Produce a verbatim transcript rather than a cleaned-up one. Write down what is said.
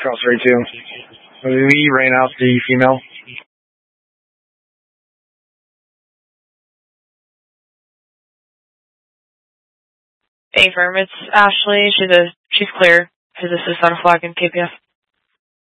Cross thirty-two. We ran out the female. A firm, it's Ashley. She's a she's clear. She's assist on a flag in K P F.